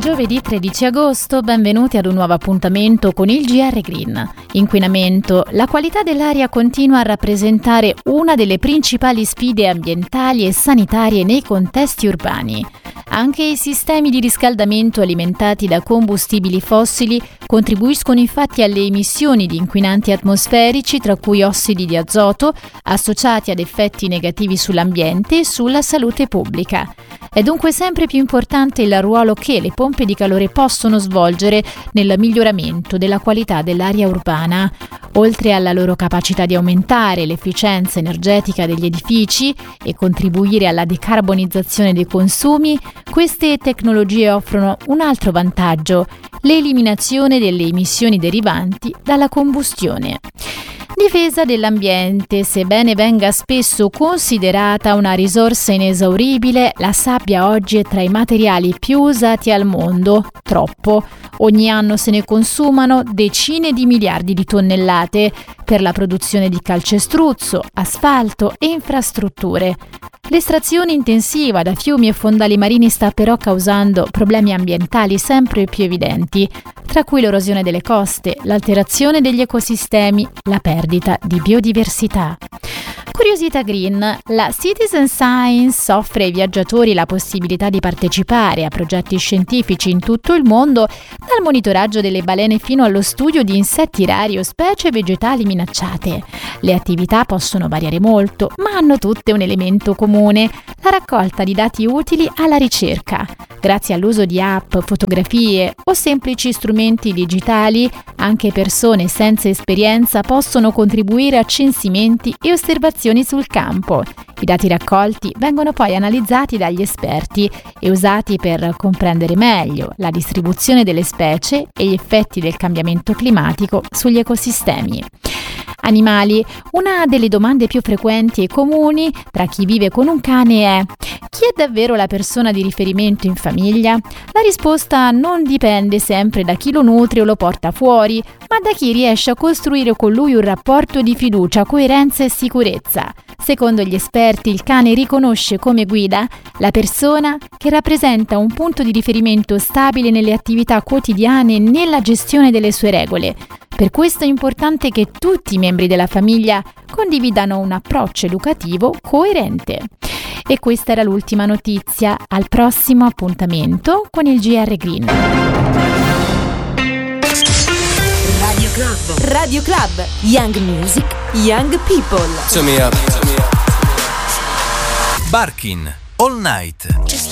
Giovedì 13 agosto, benvenuti ad un nuovo appuntamento con il GR Green. Inquinamento. La qualità dell'aria continua a rappresentare una delle principali sfide ambientali e sanitarie nei contesti urbani. Anche i sistemi di riscaldamento alimentati da combustibili fossili contribuiscono infatti alle emissioni di inquinanti atmosferici, tra cui ossidi di azoto, associati ad effetti negativi sull'ambiente e sulla salute pubblica. È dunque sempre più importante il ruolo che le pompe di calore possono svolgere nel miglioramento della qualità dell'aria urbana. Oltre alla loro capacità di aumentare l'efficienza energetica degli edifici e contribuire alla decarbonizzazione dei consumi, queste tecnologie offrono un altro vantaggio: l'eliminazione delle emissioni derivanti dalla combustione. Difesa dell'ambiente. Sebbene venga spesso considerata una risorsa inesauribile, la sabbia oggi è tra i materiali più usati al mondo. Troppo. Ogni anno se ne consumano decine di miliardi di tonnellate per la produzione di calcestruzzo, asfalto e infrastrutture. L'estrazione intensiva da fiumi e fondali marini sta però causando problemi ambientali sempre più evidenti, tra cui l'erosione delle coste, l'alterazione degli ecosistemi, la perdita di biodiversità. Curiosità Green. La Citizen Science offre ai viaggiatori la possibilità di partecipare a progetti scientifici in tutto il mondo, dal monitoraggio delle balene fino allo studio di insetti rari o specie vegetali minacciate. Le attività possono variare molto, ma hanno tutte un elemento comune: la raccolta di dati utili alla ricerca. Grazie all'uso di app, fotografie o semplici strumenti digitali, anche persone senza esperienza possono contribuire a censimenti e osservazioni sul campo. I dati raccolti vengono poi analizzati dagli esperti e usati per comprendere meglio la distribuzione delle specie e gli effetti del cambiamento climatico sugli ecosistemi. Animali. Una delle domande più frequenti e comuni tra chi vive con un cane è: chi è davvero la persona di riferimento in famiglia? La risposta non dipende sempre da chi lo nutre o lo porta fuori, ma da chi riesce a costruire con lui un rapporto di fiducia, coerenza e sicurezza. Secondo gli esperti, il cane riconosce come guida la persona che rappresenta un punto di riferimento stabile nelle attività quotidiane e nella gestione delle sue regole. Per questo è importante che tutti i membri della famiglia condividano un approccio educativo coerente. E questa era l'ultima notizia. Al prossimo appuntamento con il GR Green. Radio Club. Radio Club. Young Music, Young People. Turn me up. Barkin, All Night.